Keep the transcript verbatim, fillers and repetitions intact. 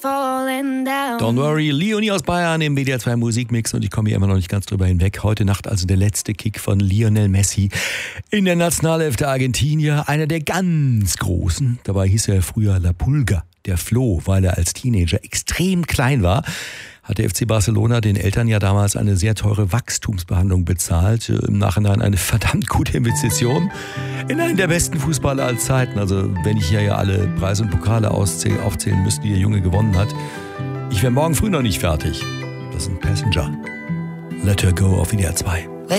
falling down. Don't worry, Leonie aus Bayern im W D R zwei Musikmix und ich komme hier immer noch nicht ganz drüber hinweg. Heute Nacht also der letzte Kick von Lionel Messi in der Nationalelf der Argentinier. Einer der ganz Großen. Dabei hieß er früher La Pulga, der Floh, weil er als Teenager extrem klein war. Hat der F C Barcelona den Eltern ja damals eine sehr teure Wachstumsbehandlung bezahlt. Im Nachhinein eine verdammt gute Investition in einen der besten Fußballer aller Zeiten. Also wenn ich hier ja alle Preise und Pokale auszähl, aufzählen müsste, die der Junge gewonnen hat. Ich wäre morgen früh noch nicht fertig. Das ist ein Passenger. Let Her Go auf W D R zwei.